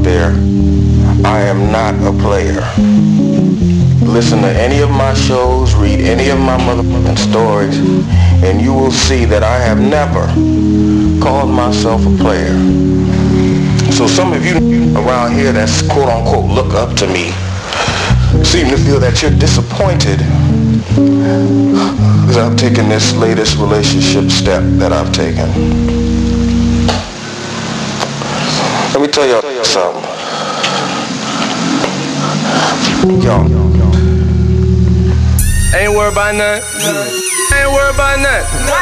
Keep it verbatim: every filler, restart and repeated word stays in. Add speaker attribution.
Speaker 1: there, I am not a player. Listen to any of my shows, read any of my motherfucking stories, and you will see that I have never called myself a player. So some of you around here that's quote unquote look up to me seem to feel that you're disappointed because I've taken this latest relationship step that I've taken. Let me tell y'all something. Yo.
Speaker 2: Ain't worried about nothing. Ain't worried about nothing.